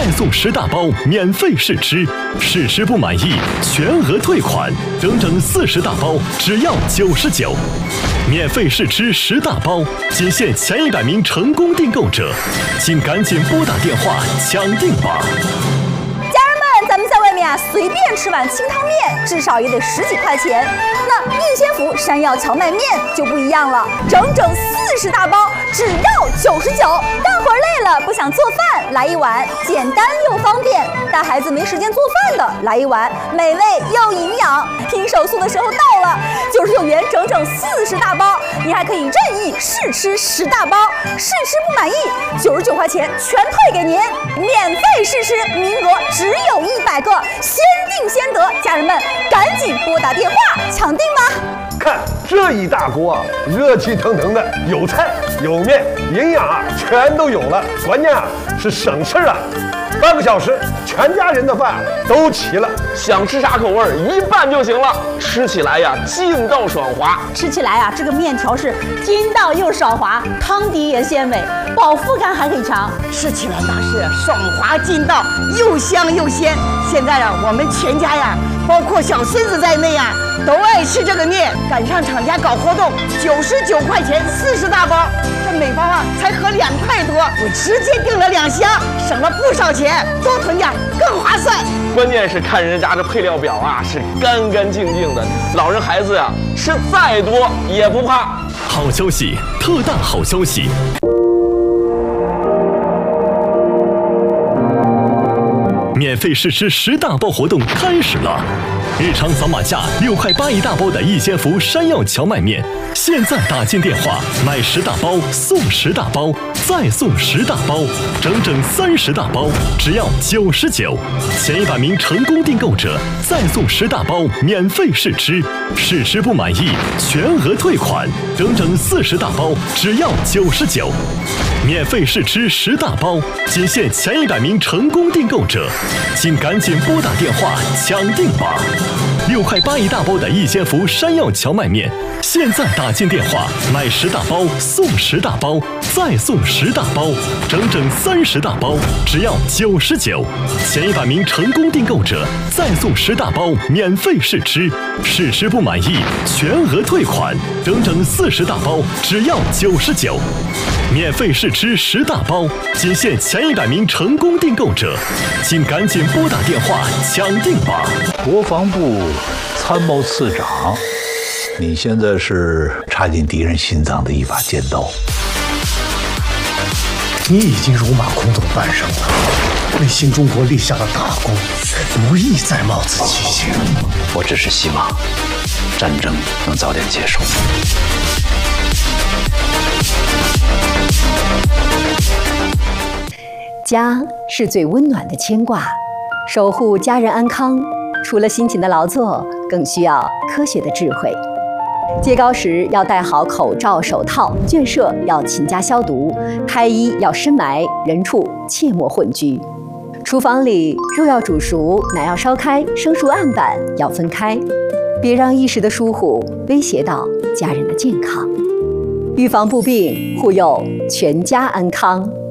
送10大包免费试吃，试吃不满意全额退款，整整40大包只要99。免费试吃10大包，仅限前100名成功订购者，请赶紧拨打电话抢订吧！ 咱们在外面随便吃碗清汤面，至少也得10几块钱。那逸仙福山药荞麦面就不一样了，整40大包只要99。干活累了不想做饭，来一碗简单又方便；带孩子没时间做饭的，来一碗美味又营养。拼手速的时候到了，99元整40大包，您还可以任意试吃10大包，试吃不满意99块钱全退给您，免费试吃，名额只有100个，先定先得，家人们赶紧拨打电话抢订吧！ 看这一大锅啊，热气腾腾的，有菜有面，营养啊全都有了，关键啊是省事啊。半个小时，全家人的饭都齐了。 想吃啥口味一拌就行了，吃起来呀劲道爽滑。 吃起来啊，这个面条是筋道又爽滑，汤底也鲜美，饱腹感还很强。 吃起来那是爽滑劲道，又香又鲜。现在啊，我们全家呀，包括小孙子在内啊，都爱吃这个面。赶上厂家搞活动，99块钱40大包，这每包啊才合2块多，我直接订了2箱，省了不少钱，多囤点更划算。 关键是看人家这配料表啊，是干干净净的，老人孩子呀吃再多也不怕。 好消息，特大好消息！免费试吃10大包活动开始了！日常扫码价6块8一大包的逸仙福山药荞麦面，现在打进电话买10大包送10大包，再送10大包，整30大包只要99。前100名成功订购者再送10大包免费试吃，试吃不满意全额退款，整40大包只要99。免费试吃10大包，仅限前100名成功订购者，请赶紧拨打电话抢订吧！6块8一大包的逸仙福山药荞麦面，现在打进电话买10大包送10大包，再送10大包，整30大包只要99。前100名成功订购者再送10大包免费试吃，试吃不满意全额退款，整40大包只要99。免费试吃10大包，仅限前100名成功订购者，请赶紧拨打电话抢订吧！ 国防部参谋次长，你现在是插进敌人心脏的一把尖刀。 你已经戎马倥偬半生了，为新中国立下了大功，无意再冒此奇险。 我只是希望战争能早点结束。 家是最温暖的牵挂，守护家人安康，除了辛勤的劳作，更需要科学的智慧。揭膏时要戴好口罩、手套，圈舍要勤加消毒，胎衣要深埋，人畜切莫混居。厨房里肉要煮熟，奶要烧开，生熟案板要分开，别让一时的疏忽威胁到家人的健康。预防不病，护佑全家安康。